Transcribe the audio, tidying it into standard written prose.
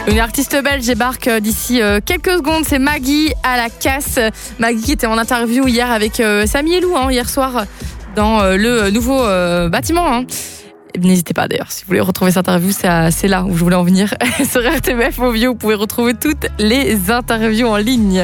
Une artiste belge débarque d'ici quelques secondes, c'est Maggie à la casse. Maggie qui était en interview hier avec Samy et Lou, hier soir, dans le nouveau bâtiment. N'hésitez pas d'ailleurs, si vous voulez retrouver cette interview, c'est là où je voulais en venir. Sur RTBF Audio, vous pouvez retrouver toutes les interviews en ligne.